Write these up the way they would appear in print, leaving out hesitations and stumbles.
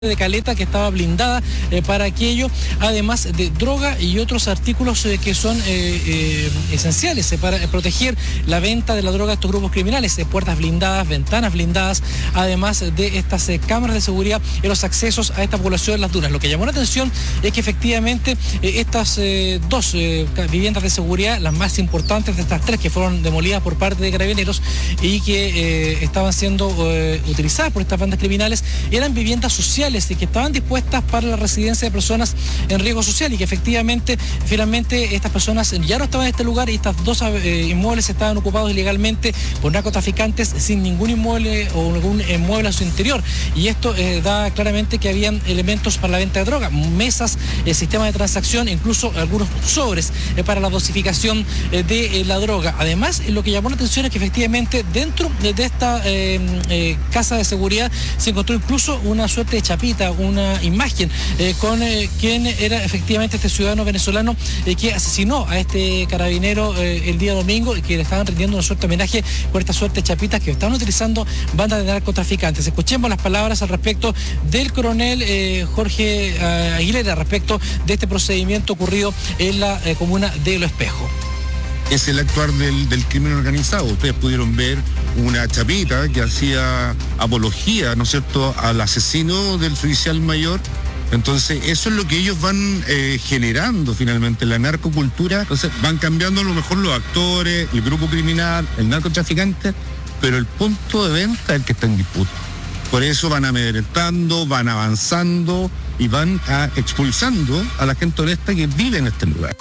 de Caleta que estaba blindada para aquello, además de droga y otros artículos que son esenciales para proteger la venta de la droga a estos grupos criminales, puertas blindadas, ventanas blindadas, además de estas cámaras de seguridad en los accesos a esta población de Las Dunas. Lo que llamó la atención es que efectivamente estas dos viviendas de seguridad, las más importantes de estas tres que fueron demolidas por parte de Carabineros y que estaban siendo utilizadas por estas bandas criminales, eran viviendas sociales y que estaban dispuestas para la residencia de personas en riesgo social y que efectivamente, finalmente, estas personas ya no estaban en este lugar y estos dos inmuebles estaban ocupados ilegalmente por narcotraficantes sin ningún inmueble o algún inmueble a su interior. Y esto da claramente que habían elementos para la venta de droga, mesas, sistemas de transacción, incluso algunos sobres para la dosificación de la droga. Además, lo que llamó la atención es que efectivamente dentro de esta casa de seguridad se encontró incluso una suerte de chapita, una imagen con quien era efectivamente este ciudadano venezolano que asesinó a este carabinero el día domingo y que le estaban rindiendo una suerte de homenaje por esta suerte de chapitas que estaban utilizando bandas de narcotraficantes. Escuchemos las palabras al respecto del coronel Jorge Aguilera respecto de este procedimiento ocurrido en la comuna de Lo Espejo. Es el actuar del crimen organizado. Ustedes pudieron ver una chapita que hacía apología, ¿no es cierto?, al asesino del oficial mayor. Entonces, eso es lo que ellos van generando finalmente, la narcocultura. Entonces, van cambiando a lo mejor los actores, el grupo criminal, el narcotraficante, pero el punto de venta es el que está en disputa. Por eso van amedrentando, van avanzando y van expulsando a la gente honesta que vive en este lugar.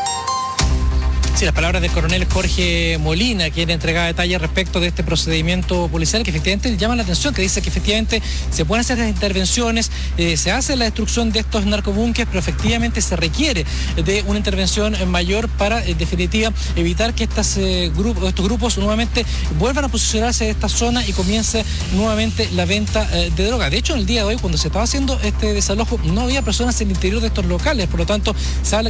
Sí, las palabras del coronel Jorge Molina, quien entregaba detalles respecto de este procedimiento policial, que efectivamente llama la atención, que dice que efectivamente se pueden hacer las intervenciones, se hace la destrucción de estos narcobúnkeres, pero efectivamente se requiere de una intervención mayor para, en definitiva, evitar que estos grupos nuevamente vuelvan a posicionarse en esta zona y comience nuevamente la venta de droga. De hecho, en el día de hoy, cuando se estaba haciendo este desalojo, no había personas en el interior de estos locales, por lo tanto, se habla